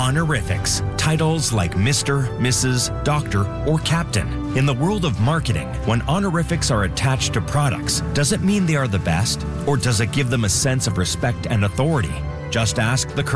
Honorifics, titles like Mr., Mrs., Doctor, or Captain. In the world of marketing, when honorifics are attached to products, does it mean they are the best? Or does it give them a sense of respect and authority? Just ask the